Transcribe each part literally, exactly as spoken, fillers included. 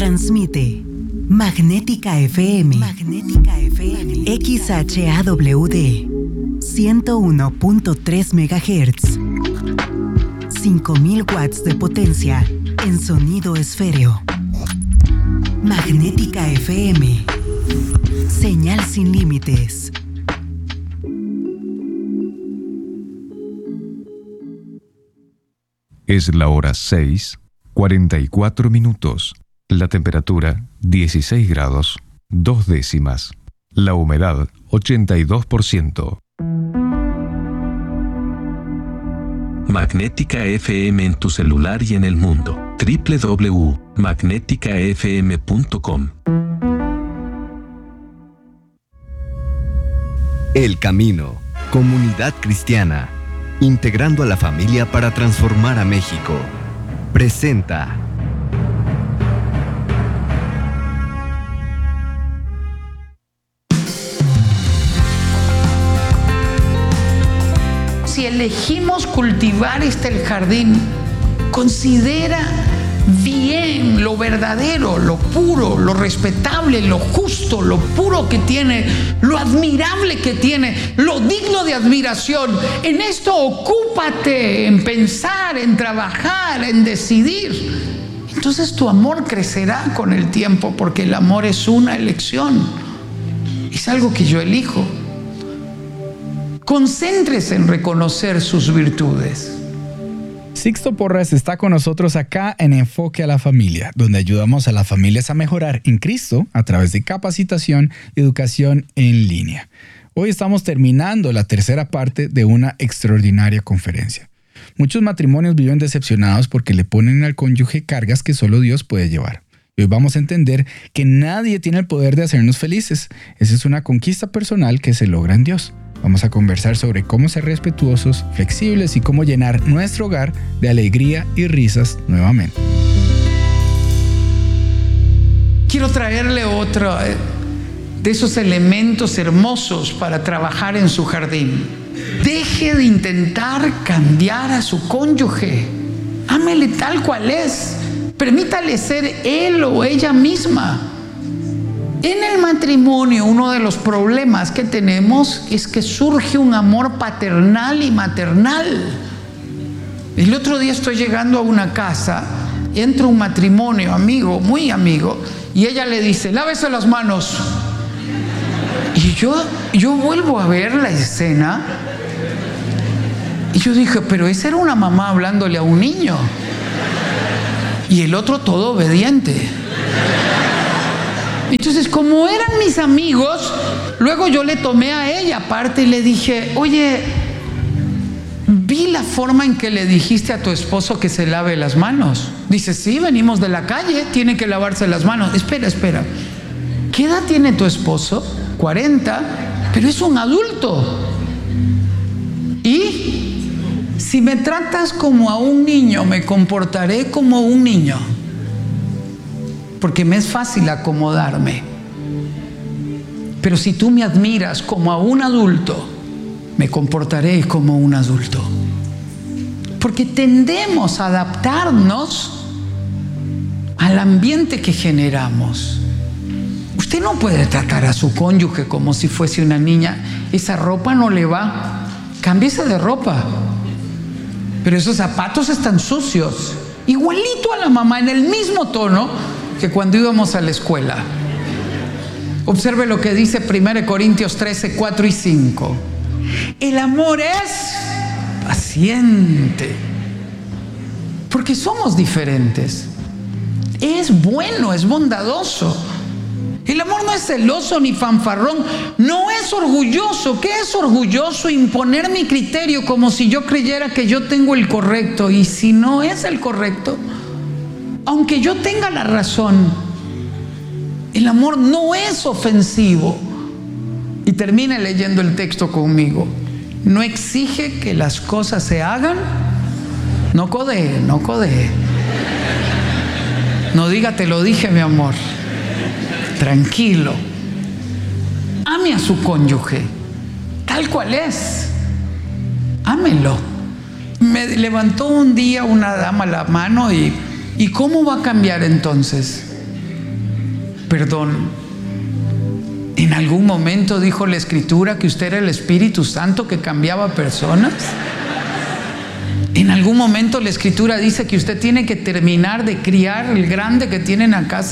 Transmite Magnética F M. Magnética F M. X H A W D ciento uno punto tres megahertz. cinco mil watts de potencia en sonido esféreo. Magnética F M. Señal sin límites. Es la hora seis, cuarenta y cuatro minutos. La temperatura, dieciséis grados, dos décimas. La humedad, ochenta y dos por ciento. Magnética F M en tu celular y en el mundo. doble u doble u doble u punto magnética f m punto com. El Camino, comunidad cristiana, integrando a la familia para transformar a México. Presenta. Si elegimos cultivar este el jardín, considera bien lo verdadero, lo puro, lo respetable, lo justo, lo puro que tiene, lo admirable que tiene, lo digno de admiración. En esto ocúpate, en pensar, en trabajar, en decidir. Entonces tu amor crecerá con el tiempo, porque el amor es una elección, es algo que yo elijo. Concéntrese en reconocer sus virtudes. Sixto Porras está con nosotros acá en Enfoque a la Familia, donde ayudamos a las familias a mejorar en Cristo a través de capacitación y educación en línea. Hoy estamos terminando la tercera parte de una extraordinaria conferencia. Muchos matrimonios viven decepcionados porque le ponen al cónyuge cargas que solo Dios puede llevar. Y hoy vamos a entender que nadie tiene el poder de hacernos felices. Esa es una conquista personal que se logra en Dios. Vamos a conversar sobre cómo ser respetuosos, flexibles y cómo llenar nuestro hogar de alegría y risas nuevamente. Quiero traerle otro de esos elementos hermosos para trabajar en su jardín. Deje de intentar cambiar a su cónyuge. Ámele tal cual es. Permítale ser él o ella misma. En el matrimonio, uno de los problemas que tenemos es que surge un amor paternal y maternal. El otro día estoy llegando a una casa, entra un matrimonio, amigo, muy amigo, y ella le dice, lávese las manos. Y yo, yo vuelvo a ver la escena, y yo dije, pero esa era una mamá hablándole a un niño, y el otro todo obediente. Entonces, como eran mis amigos, luego yo le tomé a ella aparte y le dije, oye, vi la forma en que le dijiste a tu esposo que se lave las manos. Dice, sí, venimos de la calle, tiene que lavarse las manos. Espera, espera, ¿qué edad tiene tu esposo? cuarenta, pero es un adulto. Y si me tratas como a un niño, me comportaré como un niño, porque me es fácil acomodarme. Pero si tú me admiras como a un adulto, me comportaré como un adulto. Porque tendemos a adaptarnos al ambiente que generamos. Usted no puede tratar a su cónyuge como si fuese una niña. Esa ropa no le va. Cámbiese de ropa. Pero esos zapatos están sucios. Igualito a la mamá, en el mismo tono que cuando íbamos a la escuela. Observe lo que dice primera Corintios trece, cuatro y cinco. El amor es paciente, porque somos diferentes. Es bueno, es bondadoso. El amor no es celoso ni fanfarrón, no es orgulloso. ¿Qué es orgulloso? Imponer mi criterio como si yo creyera que yo tengo el correcto, y si no es el correcto, aunque yo tenga la razón. El amor no es ofensivo. Y termine leyendo el texto conmigo. No exige que las cosas se hagan. No codee, no codee. No diga, te lo dije, mi amor. Tranquilo. Ame a su cónyuge tal cual es. Ámelo. Me levantó un día una dama la mano y ¿y cómo va a cambiar entonces? Perdón, ¿en algún momento dijo la Escritura que usted era el Espíritu Santo que cambiaba personas? ¿En algún momento la Escritura dice que usted tiene que terminar de criar el grande que tiene en la casa?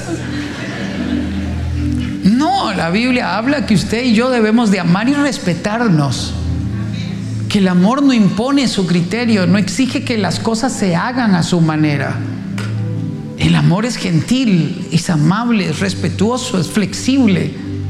No, la Biblia habla que usted y yo debemos de amar y respetarnos. Que el amor no impone su criterio, no exige que las cosas se hagan a su manera. El amor es gentil, es amable, es respetuoso, es flexible,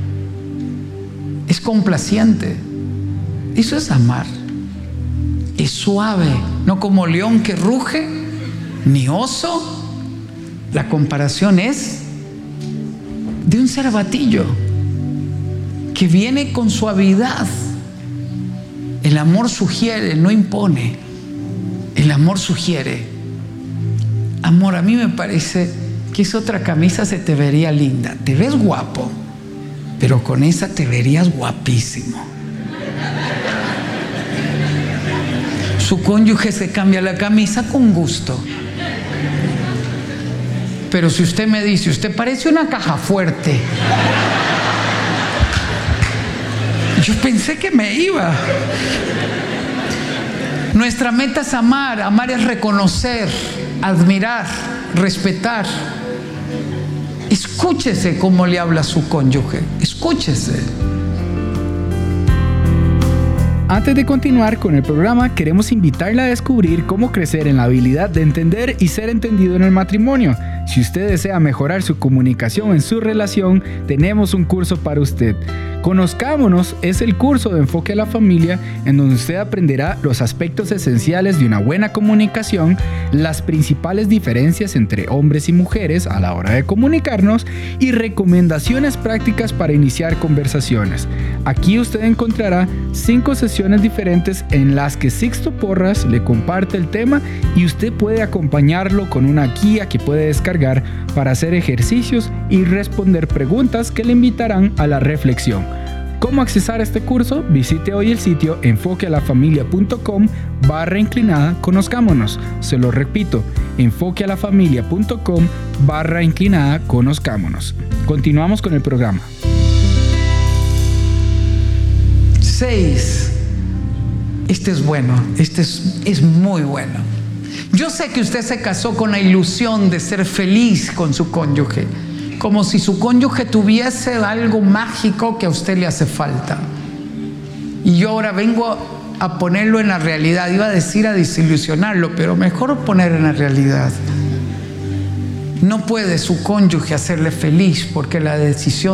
es complaciente. Eso es amar. Es suave, no como león que ruge, ni oso. La comparación es de un cervatillo que viene con suavidad. El amor sugiere, no impone. El amor sugiere. Amor, a mí me parece que esa otra camisa se te vería linda. Te ves guapo, pero con esa te verías guapísimo. Su cónyuge se cambia la camisa con gusto. Pero si usted me dice, usted parece una caja fuerte, yo pensé que me iba. Nuestra meta es amar. Amar es reconocer, admirar, respetar. Escúchese cómo le habla a su cónyuge. Escúchese. Antes de continuar con el programa, queremos invitarla a descubrir cómo crecer en la habilidad de entender y ser entendido en el matrimonio. Si usted desea mejorar su comunicación en su relación, tenemos un curso para usted. Conozcámonos es el curso de enfoque a la familia en donde usted aprenderá los aspectos esenciales de una buena comunicación, las principales diferencias entre hombres y mujeres a la hora de comunicarnos y recomendaciones prácticas para iniciar conversaciones. Aquí usted encontrará cinco sesiones diferentes en las que Sixto Porras le comparte el tema y usted puede acompañarlo con una guía que puede descargar para hacer ejercicios y responder preguntas que le invitarán a la reflexión. ¿Cómo accesar a este curso? Visite hoy el sitio enfoquealafamilia.com barra inclinada conozcámonos. Se lo repito, enfoquealafamilia.com barra inclinada conozcámonos. Continuamos con el programa. Seis. Este es bueno, este es, es muy bueno. Yo sé que usted se casó con la ilusión de ser feliz con su cónyuge, como si su cónyuge tuviese algo mágico que a usted le hace falta. Y yo ahora vengo a ponerlo en la realidad. Iba a decir a desilusionarlo, pero mejor poner en la realidad. No puede su cónyuge hacerle feliz porque la decisión